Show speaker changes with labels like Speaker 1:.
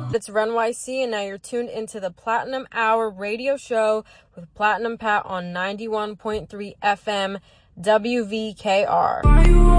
Speaker 1: It's Ren YC, and now you're tuned into the Platinum Hour radio show with Platinum Pat on 91.3 FM WVKR.